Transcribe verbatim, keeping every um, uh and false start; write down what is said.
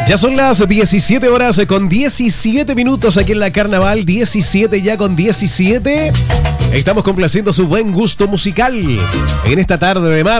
Ya son las diecisiete horas con diecisiete minutos aquí en la Carnaval, diecisiete ya con diecisiete. Estamos complaciendo su buen gusto musical en esta tarde de martes.